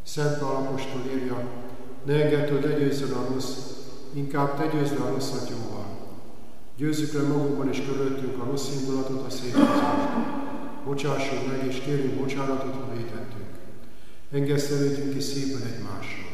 Szent Pál apostol írja, ne engedd, hogy legyőzzön a rossz, inkább te győzd le a rosszat jóval. Győzzük le magunkban és körülöttünk a rossz indulatot, a széthozást. Bocsássunk meg és kérjünk bocsánatot, ha vétettünk. Engesztelődjünk ki szívből egymásra.